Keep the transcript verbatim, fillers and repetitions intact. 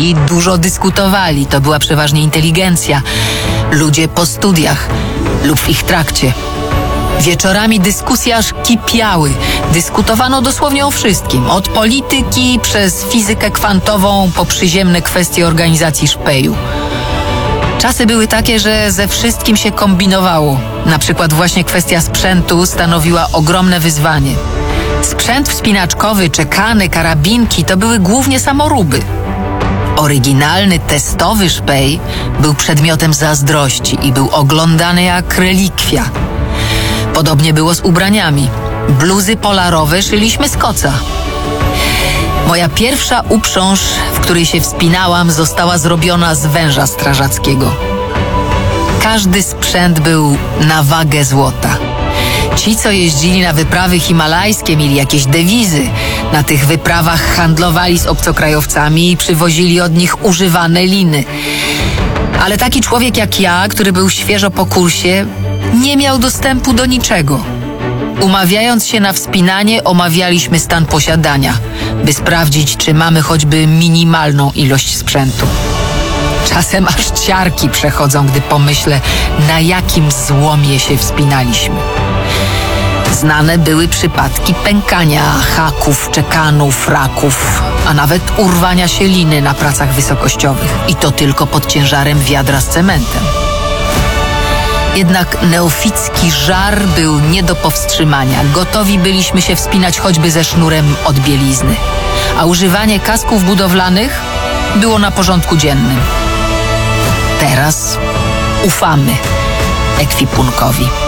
Ci dużo dyskutowali, to była przeważnie inteligencja, ludzie po studiach lub w ich trakcie. Wieczorami dyskusje aż kipiały. Dyskutowano dosłownie o wszystkim. Od polityki przez fizykę kwantową po przyziemne kwestie organizacji szpeju. Czasy były takie, że ze wszystkim się kombinowało. Na przykład właśnie kwestia sprzętu stanowiła ogromne wyzwanie. Sprzęt wspinaczkowy, czekany, karabinki to były głównie samoróby. Oryginalny, testowy szpej był przedmiotem zazdrości i był oglądany jak relikwia. Podobnie było z ubraniami. Bluzy polarowe szyliśmy z koca. Moja pierwsza uprząż, w której się wspinałam, została zrobiona z węża strażackiego. Każdy sprzęt był na wagę złota. Ci, co jeździli na wyprawy himalajskie, mieli jakieś dewizy. Na tych wyprawach handlowali z obcokrajowcami i przywozili od nich używane liny. Ale taki człowiek jak ja, który był świeżo po kursie, nie miał dostępu do niczego. Umawiając się na wspinanie, omawialiśmy stan posiadania, by sprawdzić, czy mamy choćby minimalną ilość sprzętu. Czasem aż ciarki przechodzą, gdy pomyślę, na jakim złomie się wspinaliśmy. Znane były przypadki pękania haków, czekanów, raków, a nawet urwania się liny na pracach wysokościowych. I to tylko pod ciężarem wiadra z cementem. Jednak neoficki żar był nie do powstrzymania. Gotowi byliśmy się wspinać choćby ze sznurem od bielizny. A używanie kasków budowlanych było na porządku dziennym. Teraz ufamy ekwipunkowi.